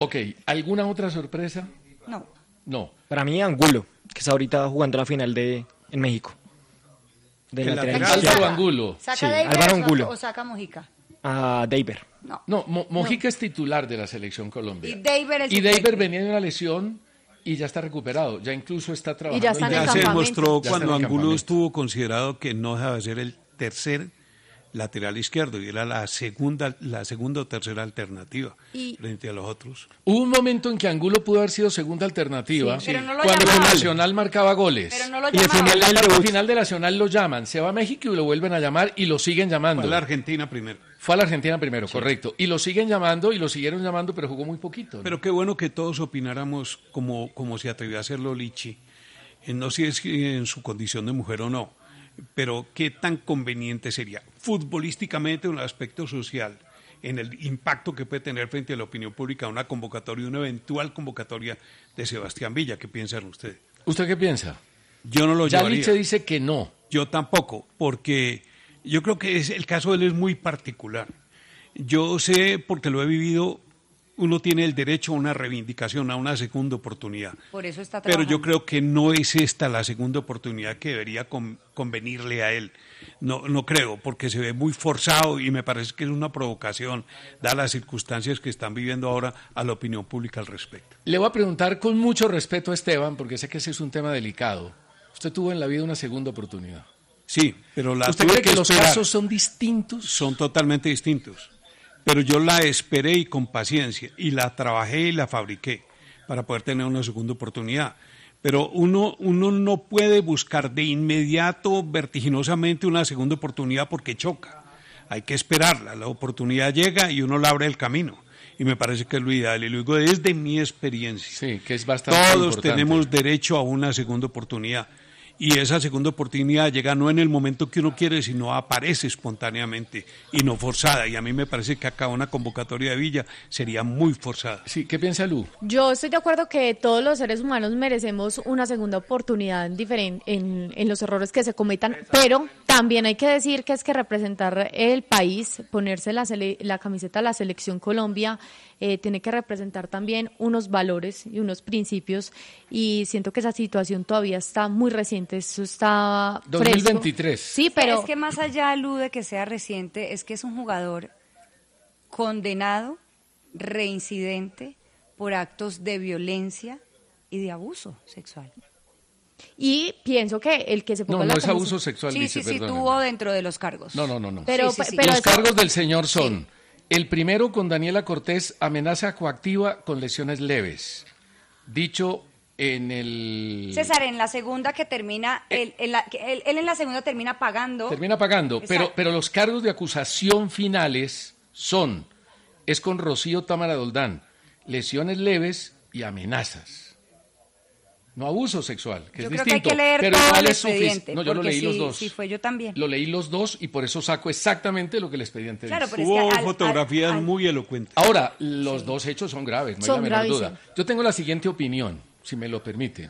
Ok, ¿alguna otra sorpresa? No. No. Para mí, Angulo, que está ahorita jugando la final en México. De El lateral lateral. izquierdo. Álvaro Angulo. ¿Saca Sí, David Álvaro Angulo. o saca Mojica? A David. No. No, Mojica es titular de la selección Colombia. Y David Y David venía de una lesión y ya está recuperado. Ya incluso está trabajando. ya está en el Ya se campamento. demostró Ya cuando está en el Angulo campamento. estuvo considerado que no dejaba de ser el tercer lateral izquierdo y era la segunda o tercera alternativa Y- frente a los otros. Hubo un momento en que Angulo pudo haber sido segunda alternativa Sí, pero no lo cuando llamaban. el Nacional marcaba goles. Pero no lo y al llamaban. final, al final de Nacional lo llaman, se va a México y lo vuelven a llamar y lo siguen llamando. Fue a la Argentina primero. Fue a la Argentina primero, correcto. Y lo siguen llamando y lo siguieron llamando, pero jugó muy poquito, ¿no? Pero qué bueno que todos opináramos como se atrevió a hacerlo Lichi. No sé si en su condición de mujer o no, pero qué tan conveniente sería futbolísticamente en un aspecto social, en el impacto que puede tener frente a la opinión pública una convocatoria, una eventual convocatoria de Sebastián Villa. ¿Qué piensan ustedes? ¿Usted qué piensa? Yo no lo Ya llevaría. Liche dice que no. Yo tampoco, porque yo creo que el caso de él es muy particular. Yo sé, porque lo he vivido, uno tiene el derecho a una reivindicación, a una segunda oportunidad. Por eso está Pero trabajando. yo creo que no es esta la segunda oportunidad que debería convenirle a él. No creo, porque se ve muy forzado y me parece que es una provocación, dadas las circunstancias que están viviendo ahora, a la opinión pública al respecto. Le voy a preguntar con mucho respeto a Esteban, porque sé que ese es un tema delicado. Usted tuvo en la vida una segunda oportunidad. Sí, pero la ¿Usted tuve cree que los esperar. casos son distintos? Son totalmente distintos. Pero yo la esperé y con paciencia, y la trabajé y la fabriqué para poder tener una segunda oportunidad. Pero uno no puede buscar de inmediato, vertiginosamente, una segunda oportunidad porque choca. Hay que esperarla, la oportunidad llega y uno le abre el camino. Y me parece que es lo ideal, y lo digo desde mi experiencia. Sí, que es bastante Todos importante. tenemos derecho a una segunda oportunidad. Y esa segunda oportunidad llega no en el momento que uno quiere, sino aparece espontáneamente y no forzada. Y a mí me parece que acá una convocatoria de Villa sería muy forzada. Sí, ¿qué piensa Lu? Yo estoy de acuerdo que todos los seres humanos merecemos una segunda oportunidad en los errores que se cometan, pero también hay que decir que es que representar el país, ponerse la camiseta de la Selección Colombia, tiene que representar también unos valores y unos principios, y siento que esa situación todavía está muy reciente, eso está 2023. fresco. Sí, pero Es que más allá, Lu, de que sea reciente, es que es un jugador condenado, reincidente, por actos de violencia y de abuso sexual. y pienso que el que se ponga No, la no es camiseta- abuso sexual, Sí, dice, sí, sí, perdóneme. tuvo dentro de los cargos. No. Pero, Sí, sí, sí. pero Los eso- cargos del señor son: el primero, con Daniela Cortés, amenaza coactiva con lesiones leves. Dicho en el... César, en la segunda que termina, él en la segunda termina pagando. Termina pagando, Exacto. pero los cargos de acusación finales son: es con Rocío Támara Doldán, lesiones leves y amenazas. No abuso sexual, que Yo es creo que hay distinto. que leer pero todo igual el es expediente. No, yo lo porque leí sí, los dos. Sí, fue yo también. Lo leí los dos y por eso saco exactamente lo que el expediente Claro, dice. pero es Hubo que fotografías muy elocuentes. Ahora, los dos hechos son graves, no hay Son la menor gravísimos. duda. Yo tengo la siguiente opinión, si me lo permiten.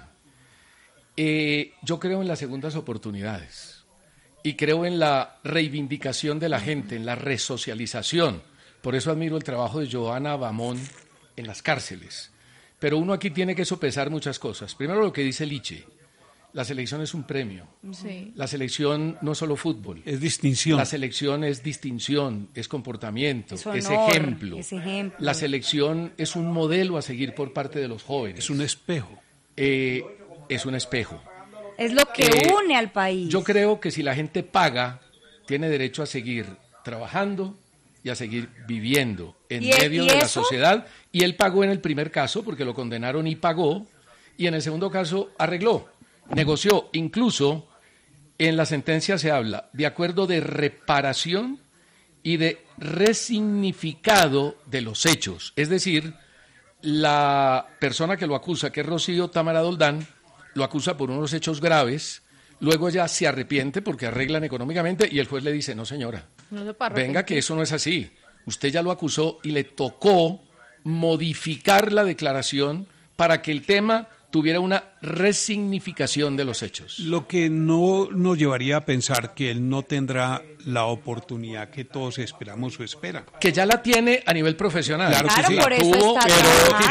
Yo creo en las segundas oportunidades y creo en la reivindicación de la gente, en la resocialización. Por eso admiro el trabajo de Joana Bamón en las cárceles. Pero uno aquí tiene que sopesar muchas cosas. Primero, lo que dice Liche: la selección es un premio. Sí. La selección no es solo fútbol. Es distinción. La selección es distinción, es comportamiento, Es es honor, ejemplo. es ejemplo. La selección es un modelo a seguir por parte de los jóvenes. Es un espejo. Es un espejo. Es lo que une al país. Yo creo que si la gente paga, tiene derecho a seguir trabajando y a seguir viviendo en medio ¿Y de la eso? sociedad. Y él pagó en el primer caso porque lo condenaron y pagó. Y en el segundo caso arregló, negoció. Incluso en la sentencia se habla de acuerdo de reparación y de resignificado de los hechos. Es decir, la persona que lo acusa, que es Rocío Támara Doldán, lo acusa por unos hechos graves, luego ella se arrepiente porque arreglan económicamente y el juez le dice: no señora, No se puede venga arrepentir. que eso no es así. Usted ya lo acusó y le tocó modificar la declaración para que el tema tuviera una resignificación de los hechos. Lo que no nos llevaría a pensar que él no tendrá la oportunidad que todos esperamos o esperan. Que ya la tiene a nivel profesional. Claro que sí. Por eso Tuvo, está pero trabajando.